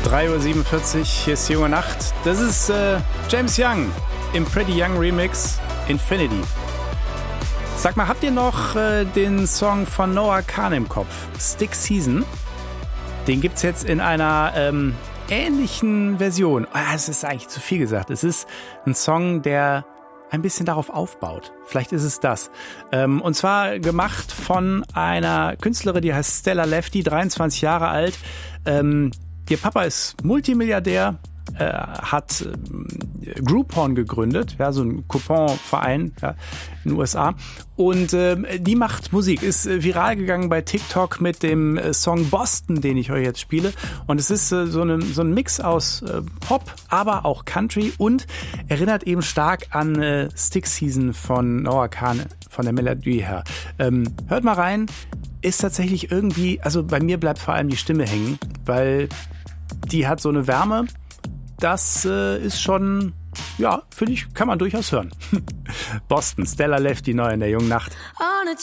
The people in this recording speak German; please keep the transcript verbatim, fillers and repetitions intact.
drei Uhr siebenundvierzig, hier ist die junge Nacht. Das ist äh, James Young im Pretty Young Remix Infinity. Sag mal, habt ihr noch äh, den Song von Noah Kahan im Kopf? Stick Season. Den gibt's jetzt in einer ähm, ähnlichen Version. Ah, es ist eigentlich zu viel gesagt. Es ist ein Song, der ein bisschen darauf aufbaut. Vielleicht ist es das. Ähm, und zwar gemacht von einer Künstlerin, die heißt Stella Lefty, dreiundzwanzig Jahre alt. Ähm, ihr Papa ist Multimilliardär, äh, hat äh, Groupon gegründet, ja, so ein Couponverein, ja, in den U S A. Und äh, die macht Musik, ist äh, viral gegangen bei TikTok mit dem äh, Song Boston, den ich euch jetzt spiele. Und es ist äh, so, eine, so ein Mix aus äh, Pop, aber auch Country und erinnert eben stark an äh, Stick Season von Noah Kahan, von der Melodie her. Ähm, hört mal rein, ist tatsächlich irgendwie, also bei mir bleibt vor allem die Stimme hängen, weil die hat so eine Wärme, das äh, ist schon, ja, finde ich, kann man durchaus hören. Boston, Stella Lefty neu in der jungen Nacht. On a